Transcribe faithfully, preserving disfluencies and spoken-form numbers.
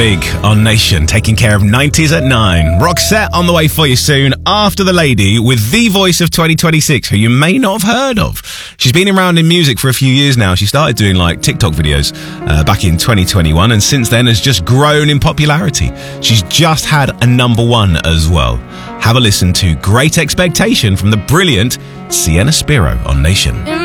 Big on Nation, taking care of nineties at nine. Roxette on the way for you soon, after the lady with the voice of twenty twenty-six, who you may not have heard of. She's been around in music for a few years now. She started doing like TikTok videos uh, back in twenty twenty-one, and since then has just grown in popularity. She's just had a number one as well. Have a listen to Great Expectation from the brilliant Sienna Spiro on Nation.